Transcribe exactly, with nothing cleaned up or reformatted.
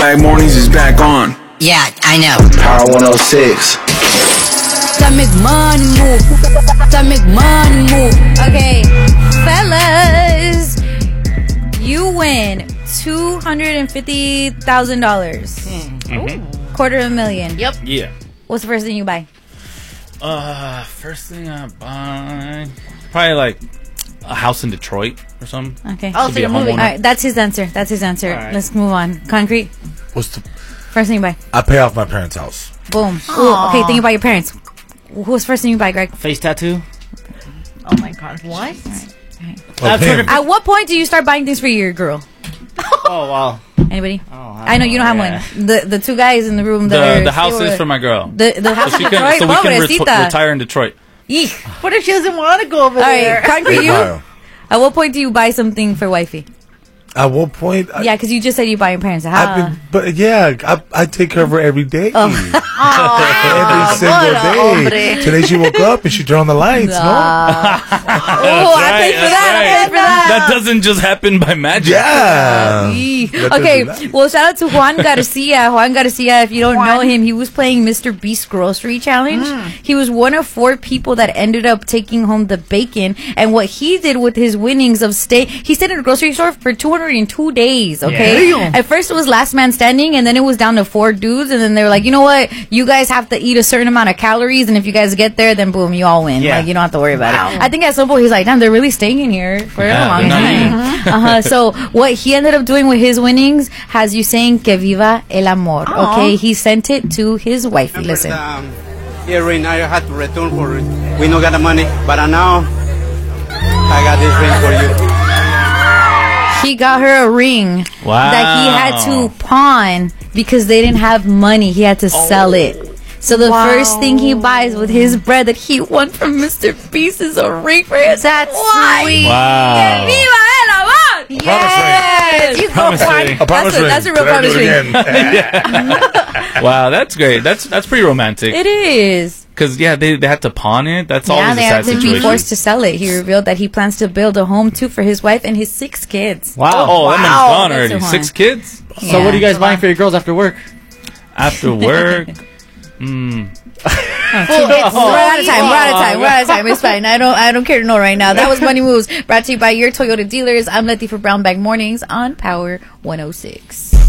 Bag Mornings is back on. Yeah, I know. Power one oh six. Time make money move. Time make money move. Okay, fellas, you win two hundred fifty thousand dollars. Mm-hmm. Quarter of a million. Yep. Yeah. What's the first thing you buy? Uh, first thing I buy, probably like a house in Detroit or something. Okay. Oh, so you're moving. All right, that's his answer. That's his answer. Right. Let's move on. Concrete. What's the? First thing you buy. I pay off my parents' house. Boom. Ooh, okay, think about your parents. Who's first thing you buy, Greg? Face tattoo. Oh my god, what? Okay. At what point do you start buying things for your girl? Oh wow. Anybody? Oh, I know you don't have yeah. one. The the two guys in the room. That The are, the house they were- is for my girl. The the house so in she can, Detroit. so we can ret- Pobrecita. retire in Detroit. Eek. What if she doesn't want to go over All there? right, Concrete, Hey, you. Mario. At what point do you buy something for wifey? At what point? I, Yeah, because you just said you buy your parents a I've house. been, but yeah, I, I take care of her every day. Oh. every single day. Today she woke up and she turned on the lights. Ah. No. Oh, I paid for that. I paid for that. That doesn't just happen by magic. Yeah. Eek. That Okay, doesn't matter. well, shout out to Juan Garcia. Juan Garcia, if you don't know him, he was playing Mister Beast Grocery Challenge. He was one of four people that ended up taking home the bacon. And what he did with his winnings of stay, he stayed in a grocery store for two hundred two days, okay? Yeah. At first it was last man standing, and then it was down to four dudes, and then they were like, you know what? You guys have to eat a certain amount of calories, and if you guys get there, then boom, you all win. Yeah. Like, you don't have to worry about it. I think at some point he's like, damn, they're really staying in here for Yeah, a long they're not time. eating. Uh-huh. So what he ended up doing with his winnings has you saying que viva el amor. Okay, he sent it to his wifey. Listen. Um, earring I had to return for it. We no got the money, but uh, now I got this ring for you. He got her a ring Wow. that he had to pawn because they didn't have money. He had to sell it. So the first thing he buys with his bread that he won from Mister Beast is a ring for his That's wife. sweet. Wow. Viva el amor! Yes! You go, Promise Juan. ring. A promise That's a, ring. that's a real Can I promise do it ring. again? Wow, that's great. That's that's pretty romantic. It is. Because yeah, they they had to pawn it. That's Yeah, always they a have sad to be situation. forced to sell it. He revealed that he plans to build a home too for his wife and his six kids. Wow. Oh, that man's Wow. gone That's already. a Six Juan. kids Yeah. So what are you guys buying for your girls after work? after work. mm. We're out of time. We're out of time. We're out of time. It's fine. I don't. I don't care to know right now. That was Money Moves, brought to you by your Toyota dealers. I'm Letty for Brown Bag Mornings on Power one oh six.